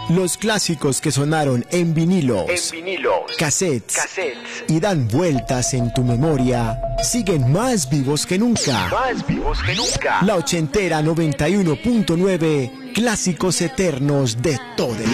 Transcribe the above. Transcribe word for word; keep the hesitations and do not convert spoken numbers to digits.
Los clásicos que sonaron en vinilos, En vinilos, cassettes, cassettes, y dan vueltas en tu memoria, siguen más vivos que nunca. más vivos que nunca. La ochentera noventa y uno punto nueve, clásicos eternos de todo el